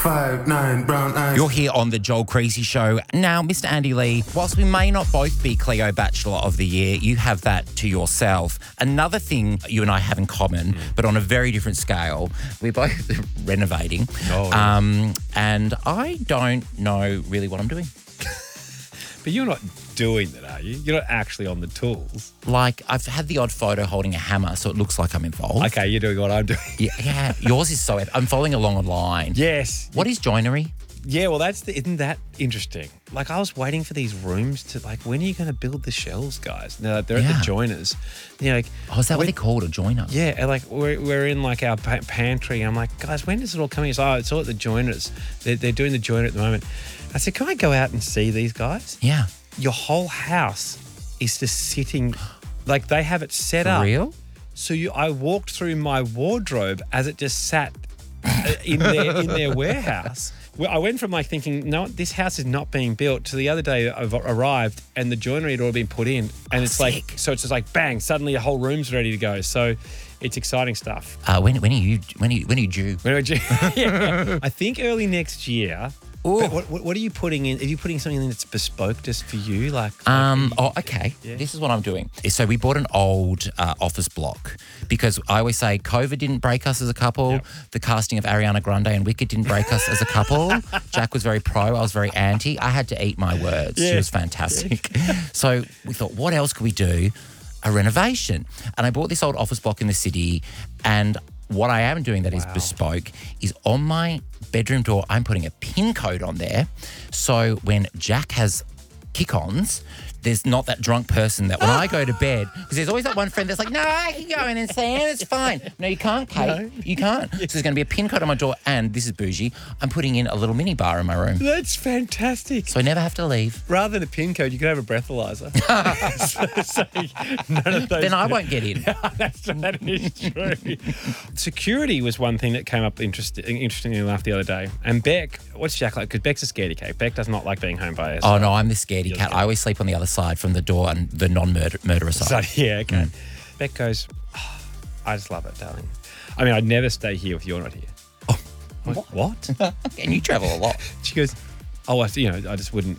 5'9", brown eyes. You're here on the Joel Creasy Show. Now, Mr. Andy Lee, whilst we may not both be Cleo Bachelor of the Year, you have that to yourself. Another thing you and I have in common, but on a very different scale, we're both renovating. And I don't know really what I'm doing. But you're not doing that, are you? You're not actually on the tools. Like, I've had the odd photo holding a hammer, so it looks like I'm involved. Okay, you're doing what I'm doing. Yeah, yours is so epic. I'm following along online. Yes. What is joinery? Yeah, well, isn't that interesting? Like, I was waiting for these rooms to, like, when are you going to build the shells, guys? Now, they're at the joiners. You know, like, is that what they called, a joiner? Yeah, and like, we're in, like, our pantry. And I'm like, guys, when does it all come in? It's all at the joiners. They're doing the joiner at the moment. I said, can I go out and see these guys? Yeah. Your whole house is just sitting, like, they have it set up. For real? So I walked through my wardrobe as it just sat in their warehouse. I went from like thinking, no, this house is not being built, to the other day I've arrived and the joinery had already been put in, and it's sick. like, so it's just like bang, suddenly a whole room's ready to go. So it's exciting stuff. When are you due? Yeah. I think early next year. Ooh. But what are you putting in? Are you putting something that's bespoke just for you? Okay. Yeah. This is what I'm doing. So we bought an old office block because I always say COVID didn't break us as a couple. Yep. The casting of Ariana Grande and Wicked didn't break us as a couple. Jack was very pro. I was very anti. I had to eat my words. Yeah. She was fantastic. So we thought, what else could we do? A renovation. And I bought this old office block in the city, and what I am doing that is bespoke is on my bedroom door, I'm putting a pin code on there. So when Jack has kick-ons, there's not that drunk person that when I go to bed, because there's always that one friend that's like, no, I can go in and see him, it's fine. No, you can't, Kate. No. You can't. So there's going to be a pin code on my door, and this is bougie, I'm putting in a little mini bar in my room. That's fantastic. So I never have to leave. Rather than a pin code, you could have a breathalyzer. so none of those. Then I won't get in. That is true. Security was one thing that came up interestingly enough the other day. And Beck, what's Jack like? Because Beck's a scaredy cat. Beck does not like being home by herself. Oh, no, I'm the scaredy cat. I always sleep on the other side from the door and the non-murderer side. So, yeah, okay. Beck goes, I just love it, darling. I mean, I'd never stay here if you're not here. Oh, what? And you travel a lot. She goes, I just wouldn't